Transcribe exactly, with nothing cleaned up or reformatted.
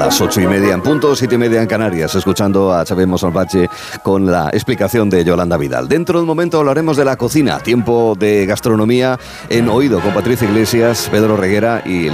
las ocho y media en punto, siete y media en Canarias, escuchando a Xavier Mosalvache con la explicación de Yolanda Vidal. Dentro de un momento hablaremos de la cocina, tiempo de gastronomía en Oído con Patricia Iglesias, Pedro Reguera y